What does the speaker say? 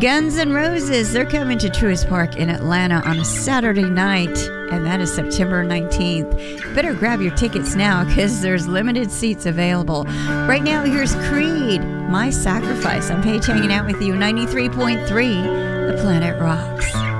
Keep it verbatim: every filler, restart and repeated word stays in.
Guns N' Roses, they're coming to Truist Park in Atlanta on a Saturday night, and that is September nineteenth. Better grab your tickets now because there's limited seats available. Right now, here's Creed, My Sacrifice. I'm Paige hanging out with you, ninety-three point three, The Planet Rocks.